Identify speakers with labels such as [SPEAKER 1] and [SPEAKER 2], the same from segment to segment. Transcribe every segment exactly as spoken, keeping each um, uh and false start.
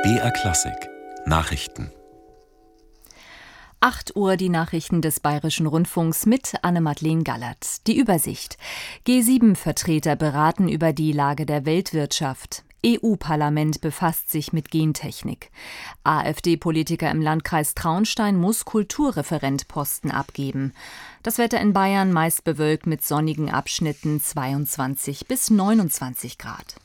[SPEAKER 1] B R Klassik Nachrichten.
[SPEAKER 2] acht Uhr die Nachrichten des Bayerischen Rundfunks mit Anne-Madeleine Gallert. Die Übersicht. G sieben Vertreter beraten über die Lage der Weltwirtschaft. E U-Parlament befasst sich mit Gentechnik. AfD-Politiker im Landkreis Traunstein muss Kulturreferentposten abgeben. Das Wetter in Bayern meist bewölkt mit sonnigen Abschnitten, zweiundzwanzig bis neunundzwanzig Grad.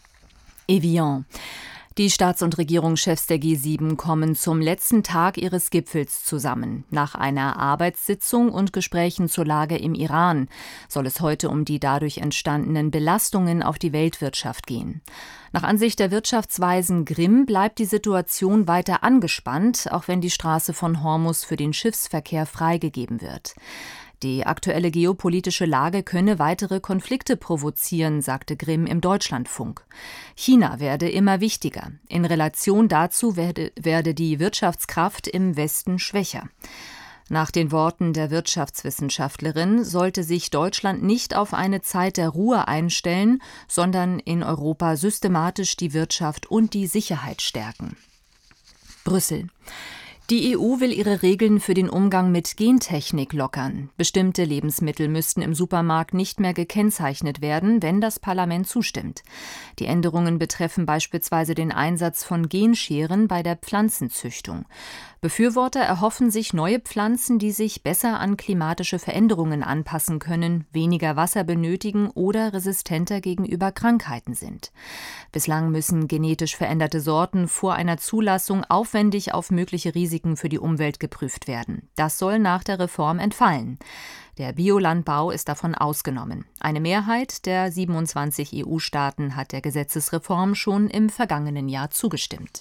[SPEAKER 2] Evian. Die Staats- und Regierungschefs der G sieben kommen zum letzten Tag ihres Gipfels zusammen. Nach einer Arbeitssitzung und Gesprächen zur Lage im Iran soll es heute um die dadurch entstandenen Belastungen auf die Weltwirtschaft gehen. Nach Ansicht der Wirtschaftsweisen Grimm bleibt die Situation weiter angespannt, auch wenn die Straße von Hormuz für den Schiffsverkehr freigegeben wird. Die aktuelle geopolitische Lage könne weitere Konflikte provozieren, sagte Grimm im Deutschlandfunk. China werde immer wichtiger. In Relation dazu werde, werde die Wirtschaftskraft im Westen schwächer. Nach den Worten der Wirtschaftswissenschaftlerin sollte sich Deutschland nicht auf eine Zeit der Ruhe einstellen, sondern in Europa systematisch die Wirtschaft und die Sicherheit stärken. Brüssel. Die E U will ihre Regeln für den Umgang mit Gentechnik lockern. Bestimmte Lebensmittel müssten im Supermarkt nicht mehr gekennzeichnet werden, wenn das Parlament zustimmt. Die Änderungen betreffen beispielsweise den Einsatz von Genscheren bei der Pflanzenzüchtung. Befürworter erhoffen sich neue Pflanzen, die sich besser an klimatische Veränderungen anpassen können, weniger Wasser benötigen oder resistenter gegenüber Krankheiten sind. Bislang müssen genetisch veränderte Sorten vor einer Zulassung aufwendig auf mögliche Risiken für die Umwelt geprüft werden. Das soll nach der Reform entfallen. Der Biolandbau ist davon ausgenommen. Eine Mehrheit der siebenundzwanzig E U-Staaten hat der Gesetzesreform schon im vergangenen Jahr zugestimmt.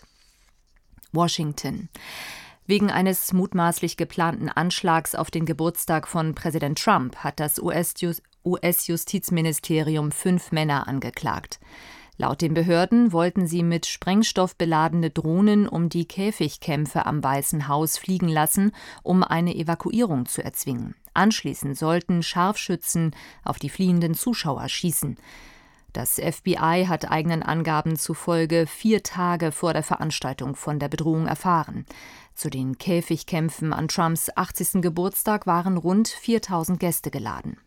[SPEAKER 2] Washington. Wegen eines mutmaßlich geplanten Anschlags auf den Geburtstag von Präsident Trump hat das U S-Justizministerium fünf Männer angeklagt. Laut den Behörden wollten sie mit Sprengstoff beladene Drohnen um die Käfigkämpfe am Weißen Haus fliegen lassen, um eine Evakuierung zu erzwingen. Anschließend sollten Scharfschützen auf die fliehenden Zuschauer schießen. Das F B I hat eigenen Angaben zufolge vier Tage vor der Veranstaltung von der Bedrohung erfahren. Zu den Käfigkämpfen an Trumps achtzigsten Geburtstag waren rund viertausend Gäste geladen.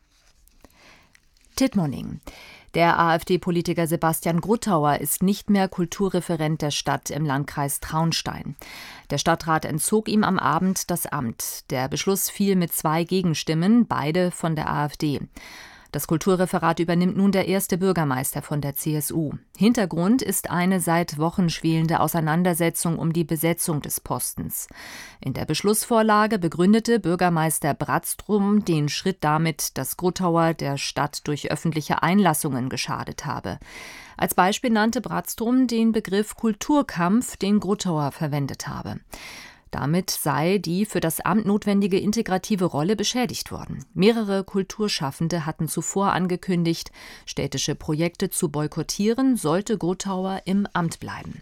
[SPEAKER 2] Tittmoning. Der AfD-Politiker Sebastian Gruttauer ist nicht mehr Kulturreferent der Stadt im Landkreis Traunstein. Der Stadtrat entzog ihm am Abend das Amt. Der Beschluss fiel mit zwei Gegenstimmen, beide von der AfD. Das Kulturreferat übernimmt nun der erste Bürgermeister von der C S U. Hintergrund ist eine seit Wochen schwelende Auseinandersetzung um die Besetzung des Postens. In der Beschlussvorlage begründete Bürgermeister Bratztrum den Schritt damit, dass Gruttauer der Stadt durch öffentliche Einlassungen geschadet habe. Als Beispiel nannte Bratztrum den Begriff Kulturkampf, den Gruttauer verwendet habe. Damit sei die für das Amt notwendige integrative Rolle beschädigt worden. Mehrere Kulturschaffende hatten zuvor angekündigt, städtische Projekte zu boykottieren, sollte Gruttauer im Amt bleiben.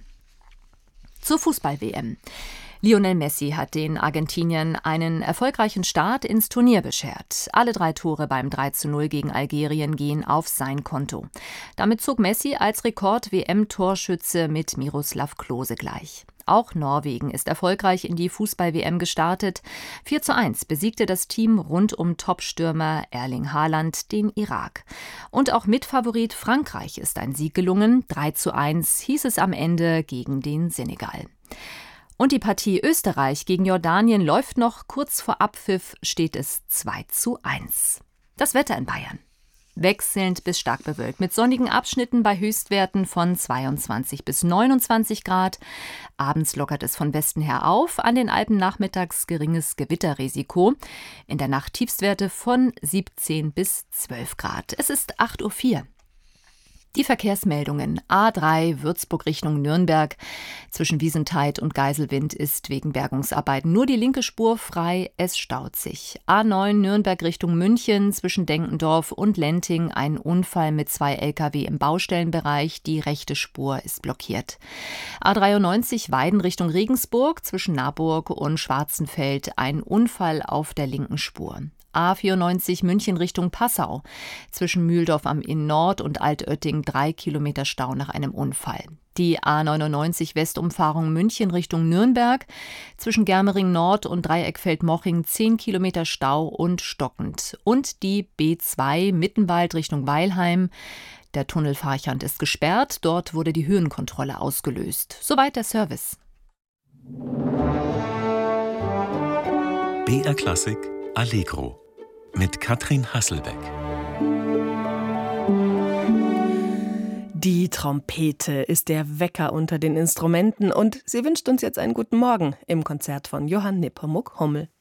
[SPEAKER 2] Zur Fußball-W M. Lionel Messi hat den Argentiniern einen erfolgreichen Start ins Turnier beschert. Alle drei Tore beim drei zu null gegen Algerien gehen auf sein Konto. Damit zog Messi als Rekord-W M-Torschütze mit Miroslav Klose gleich. Auch Norwegen ist erfolgreich in die Fußball-W M gestartet. vier zu eins besiegte das Team rund um Topstürmer Erling Haaland den Irak. Und auch Mitfavorit Frankreich ist ein Sieg gelungen. drei zu eins hieß es am Ende gegen den Senegal. Und die Partie Österreich gegen Jordanien läuft noch. Kurz vor Abpfiff steht es zwei zu eins. Das Wetter in Bayern. Wechselnd bis stark bewölkt, mit sonnigen Abschnitten bei Höchstwerten von zweiundzwanzig bis neunundzwanzig Grad. Abends lockert es von Westen her auf, an den Alpen nachmittags geringes Gewitterrisiko. In der Nacht Tiefstwerte von siebzehn bis zwölf Grad. Es ist acht Uhr vier. Die Verkehrsmeldungen. A drei Würzburg Richtung Nürnberg. Zwischen Wiesentheid und Geiselwind ist wegen Bergungsarbeiten nur die linke Spur frei. Es staut sich. A neun Nürnberg Richtung München. Zwischen Denkendorf und Lenting ein Unfall mit zwei L K W im Baustellenbereich. Die rechte Spur ist blockiert. A dreiundneunzig Weiden Richtung Regensburg. Zwischen Naburg und Schwarzenfeld ein Unfall auf der linken Spur. A vierundneunzig München Richtung Passau. Zwischen Mühldorf am Inn Nord und Altötting drei Kilometer Stau nach einem Unfall. Die A neunundneunzig Westumfahrung München Richtung Nürnberg. Zwischen Germering Nord und Dreieckfeld-Moching zehn Kilometer Stau und stockend. Und die B zwei Mittenwald Richtung Weilheim. Der Tunnelfahrchand ist gesperrt. Dort wurde die Höhenkontrolle ausgelöst. Soweit der Service.
[SPEAKER 1] B R Klassik Allegro mit Katrin Hasselbeck.
[SPEAKER 3] Die Trompete ist der Wecker unter den Instrumenten und sie wünscht uns jetzt einen guten Morgen im Konzert von Johann Nepomuk Hummel.